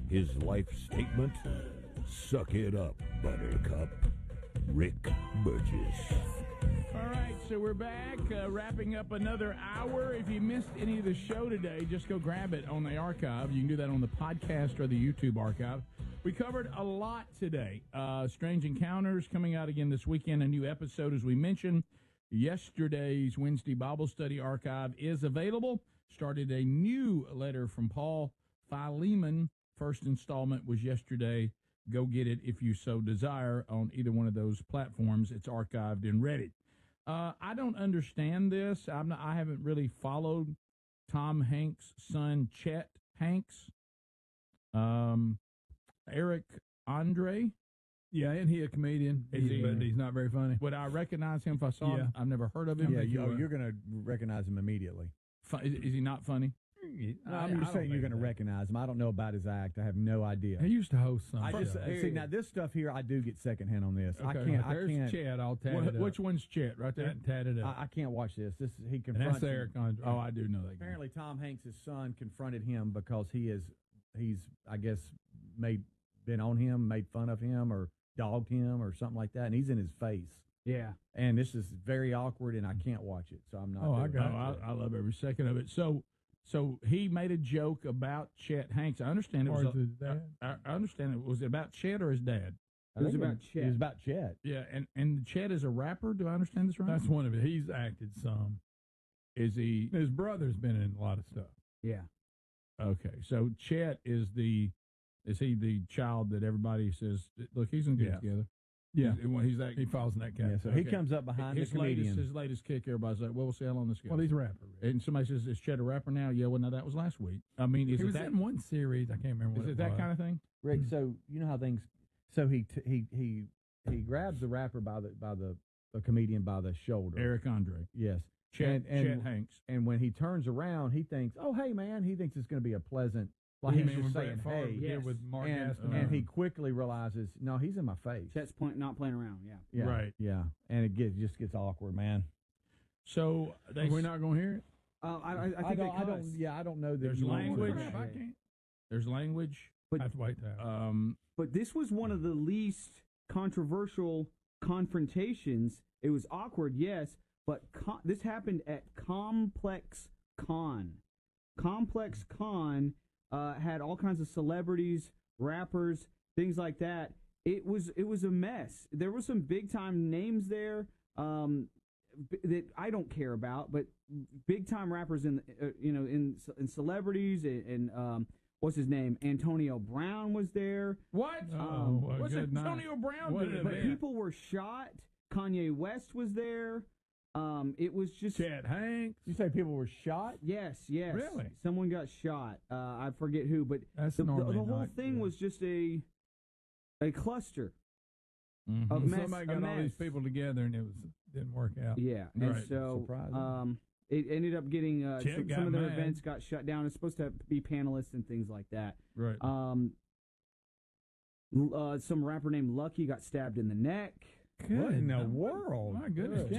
His life statement? Suck it up, Buttercup. Rick Burgess. All right, so we're back, wrapping up another hour. If you missed any of the show today, just go grab it on the archive. You can do that on the podcast or the YouTube archive. We covered a lot today. Strange Encounters coming out again this weekend, a new episode, as we mentioned. Yesterday's Wednesday Bible Study archive is available. Started a new letter from Paul Philemon. First installment was yesterday. Go get it if you so desire on either one of those platforms. It's archived and ready. I don't understand this. I haven't really followed Tom Hanks' son, Chet Hanks. Eric Andre. Yeah, isn't he a comedian? But he's not very funny. Would I recognize him if I saw him? I've never heard of him. Yeah, you're going to recognize him immediately. Is he not funny? No, I'm just saying you're going to recognize him. I don't know about his act. I have no idea. He used to host something. I just see now this stuff here. I do get secondhand on this. Okay. I can't. Chet. I'll tat it up. Which one's Chet? Right there. Tatted up. I can't watch this. He confronts. And that's Eric Andre. Oh, I do know that guy. Apparently, Tom Hanks' son confronted him because he's I guess been on him, made fun of him, or dogged him, or something like that, and he's in his face. Yeah. And this is very awkward, and I can't watch it, so I'm not. I love every second of it. So he made a joke about Chet Hanks. I understand it was. I understand it was about Chet or his dad. It was about Chet. It was about Chet. Yeah, and Chet is a rapper. Do I understand this right? That's one of it. He's acted some. Is he? His brother's been in a lot of stuff. Yeah. Okay, so Chet is he the child that everybody says, look, he's going to get together? Yeah. He falls in that category. Yeah, so he comes up behind the comedian. His latest kick, everybody's like, well, we'll see how long this goes. Well, he's a rapper. Really. And somebody says, is Chet a rapper now? Yeah, well, no, that was last week. I mean, he was in one series. I can't remember what it was. Is it that kind of thing? Rick, so you know how things. So he grabs the rapper by the comedian by the shoulder. Eric Andre. Yes. Chet Hanks. And when he turns around, he thinks, oh, hey, man. He thinks it's going to be a pleasant. Like he's just saying, hey. Yes. With Mark and he quickly realizes, no, he's in my face. Chet's not playing around, yeah. Right. Yeah. And it just gets awkward, man. So we're not going to hear it? I don't know. There's language. There's language. But, I have to wait that. But this was one of the least controversial confrontations. It was awkward, yes, but this happened at Complex Con. Complex Con had all kinds of celebrities, rappers, things like that. It was a mess. There were some big time names there that I don't care about, but big time rappers in celebrities and what's his name? Antonio Brown was there. What? What's Antonio Brown doing? But people were shot. Kanye West was there. It was just Chet Hanks. You say people were shot? Yes. Really? Someone got shot. I forget who, but the whole thing was just a cluster of mess. Somebody got all these people together, and didn't work out. Yeah, right. And so it ended up getting some of their events got shut down. It's supposed to be panelists and things like that. Right. Some rapper named Lucky got stabbed in the neck. What in the world? My goodness.